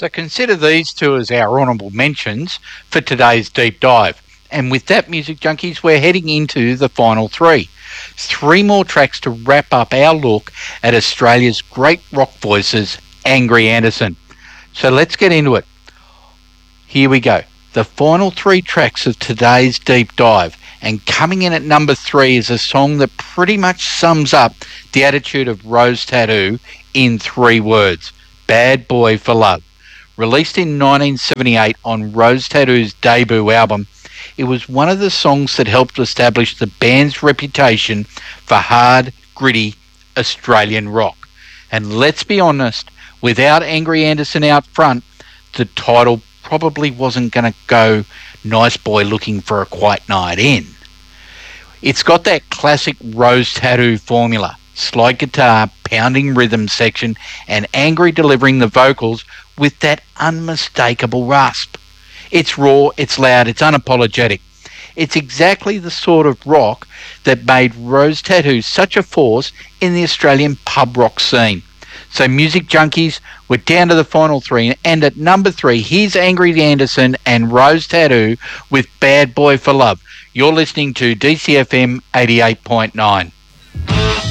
So consider these two as our honourable mentions for today's deep dive. And with that, Music Junkies, we're heading into the final three. 3 more tracks to wrap up our look at Australia's great rock voices, Angry Anderson. So let's get into it. Here we go. The final 3 tracks of today's deep dive. And coming in at number 3 is a song that pretty much sums up the attitude of Rose Tattoo in 3 words. Bad Boy for Love. Released in 1978 on Rose Tattoo's debut album, it was one of the songs that helped establish the band's reputation for hard, gritty Australian rock. And let's be honest, without Angry Anderson out front, the title probably wasn't going to go Nice Boy Looking for a Quiet Night In. It's got that classic Rose Tattoo formula. Slide guitar, pounding rhythm section, and Angry delivering the vocals with that unmistakable rasp. It's raw, it's loud, it's unapologetic. It's exactly the sort of rock that made Rose Tattoo such a force in the Australian pub rock scene. So Music Junkies, we're down to the final 3, and at number 3, here's Angry Anderson and Rose Tattoo with Bad Boy for Love. You're listening to DCFM 88.9.